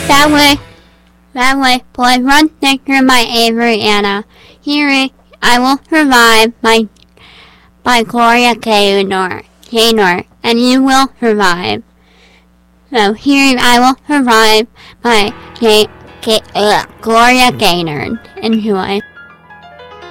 That way, boys, run thicker by Avery Anna. Here I will revive by Gloria Gaynor, and you will survive. So here I will revive by Gloria Gaynor. Enjoy.